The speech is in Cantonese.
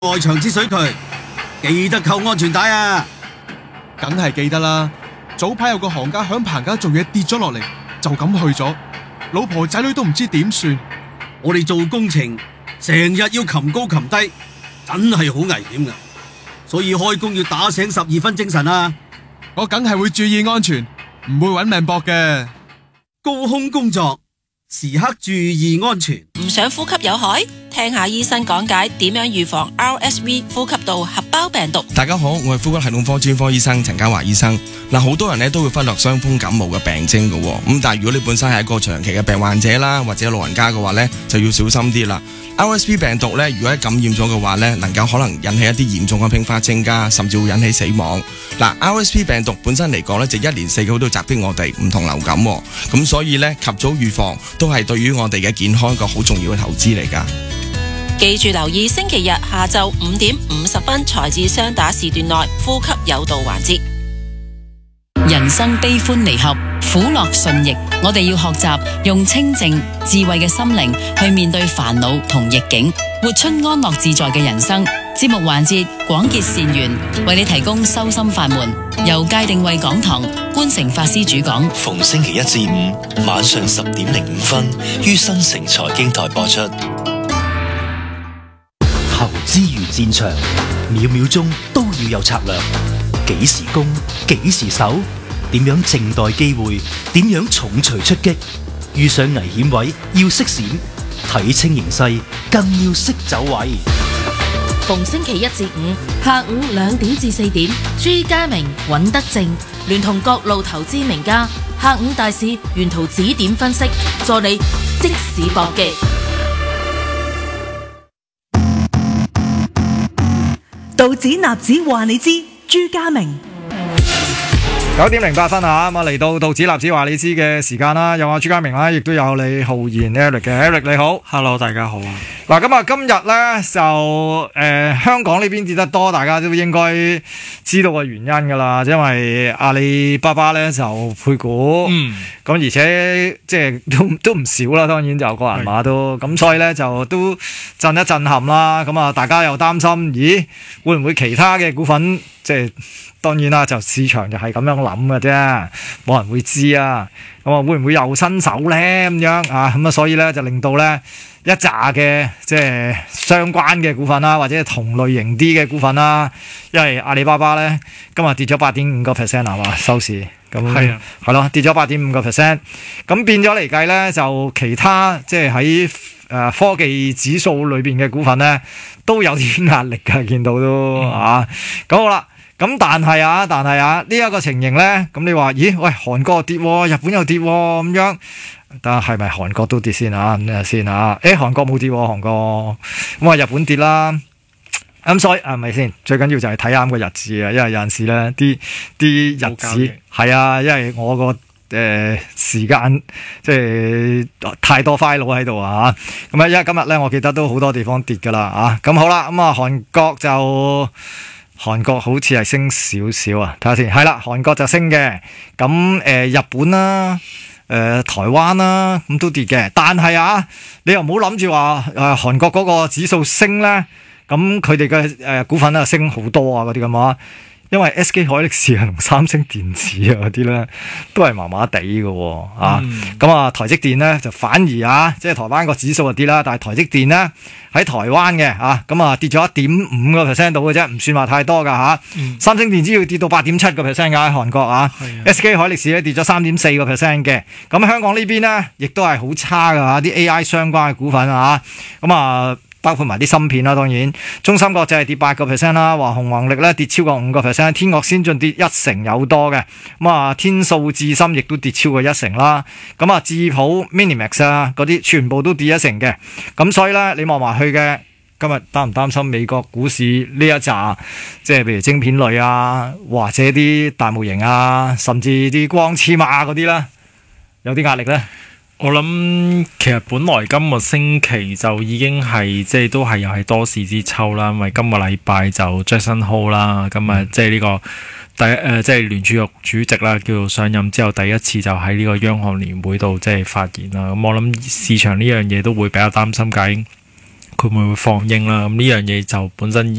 外牆之水渠，記得扣安全帶啊！ 梗係記得啦。早排有個行家響棚架做嘢跌咗落嚟，就咁去咗，老婆仔女都唔知點算。 我哋做工程成日要擒高擒低，真係好危險噶，所以開工要打醒12分精神啊！ 我梗係會注意安全，唔會搵命搏嘅。 高空工作，時刻注意安全。 唔想呼吸有害？聽下醫生講解點樣預防 RSV 呼吸道合胞病毒。 大家好，我係呼吸系統科專科醫生陳家華醫生。好多人咧都會忽略傷風感冒嘅病徵嘅，咁但係如果你本身係一個長期嘅病患者啦，或者老人家嘅話咧，就要小心啲啦。RSV 病毒咧，如果感染咗嘅話咧，能夠可能引起一啲嚴重嘅併發症㗎，甚至會引起死亡。RSV 病毒本身嚟講咧，就1年4個月都襲擊我哋，唔同流感，咁所以咧及早預防都係對於我哋嘅健康一個好重要嘅投資嚟㗎。 記住留意星期日下晝5點50分才至雙打時段內呼吸有道環節。 人生悲歡離合，苦樂順逆，我哋要學習用清靜智慧嘅心靈去面對煩惱同逆境，活出安樂自在嘅人生。節目環節廣結善緣，為你提供修心法門，由戒定慧講堂觀誠法師主講， 逢星期1至5晚上10點05分於新城財經台播出。 投資如戰場，秒秒鐘都要有策略。幾時攻，幾時守，點樣靜待機會，點樣重錘出擊。遇上危險位要識閃，睇清形勢更要識走位。 逢星期1至5下午2點至4點，朱家明、尹德正聯同各路投資名家，下午大市沿途指點分析，助你即時搏擊。 道指納指話你知，朱家明。 9點08分啊！咁嚟到道指納指話你知嘅時間啦，有我朱家明啦，亦都有李浩然 Eric 嘅 Eric 你好 ，Hello 大家好啊！ 咁啊今日咧就香港呢邊跌得多，大家都應該知道個原因噶啦，因為阿里巴巴咧就配股，咁而且即係都唔少啦，當然就個人碼都咁，所以咧就都震一震撼啦。咁啊大家又擔心，咦會唔會其他嘅股份即係？當然啦，就市場就係咁樣諗嘅啫，冇人會知啊。咁啊，會唔會又新手咧咁樣啊？咁啊，所以咧就令到咧一紮嘅即係相關嘅股份啦，或者係同類型啲嘅股份啦。因為阿里巴巴咧今日跌咗8.5% 係嘛收市，咁係咯跌咗8.5%。咁變咗嚟計咧，就其他即係喺科技指數裏邊嘅股份咧都有啲壓力㗎，見到都啊。咁好啦。咁但係呢一個情形咧，咁你話，咦？喂，韓國跌，日本又跌咁樣，但係咪韓國都跌先啊？咁啊先啊？韓國冇跌，韓國咁啊，日本跌啦。咁所以係咪先？最緊要就係睇啱個日子啊，因為有陣時咧啲日子係啊，因為我個時間即係太多 file 喺度啊。咁啊，因為今日咧，我記得都好多地方跌噶啦啊。咁好啦，咁啊，韓國好似係升少少啊，睇下先。係啦，韓國就升嘅。咁日本啦，台灣啦，咁都跌嘅。但係你又唔好諗住話韓國嗰個指數升咧，咁佢哋嘅股份升好多啊嗰啲咁啊。因為 SK 海力士同三星電子嗰啲咧都係麻麻地嘅咁台積電咧就反而即係台灣個指數就跌啦，但係台積電咧喺台灣嘅咁跌咗1.5% 到嘅啫，唔算話太多㗎三星電子要跌到8.7% 㗎喺韓國SK 海力士咧跌咗3.4% 嘅。咁香港呢邊咧亦都係好差㗎啲 AI 相關嘅股份包括埋啲芯片啦，當然中芯國際係跌8% 啦，華虹宏力咧跌超過5%，天岳先進跌1成有多嘅，天素智深亦都跌超過1成啦，智普 Minimax 嗰啲全部都跌1成嘅，咁所以咧你望埋去嘅，今日擔唔擔心美國股市呢一紮，即係譬如晶片類啊，或者啲大模型啊，甚至啲光纖嗰啲啦，有啲壓力咧？ 我諗其實本來今個星期就已經係即係都係又係多事之秋啦，因為今個禮拜就 Jackson Hole 啦，咁啊即係呢個即係聯儲局主席啦，叫做上任之後第一次就喺呢個央行年會度即係發言啦。咁我諗市場呢樣嘢都會比較擔心，究竟佢會唔會放鷹啦？咁呢樣嘢就本身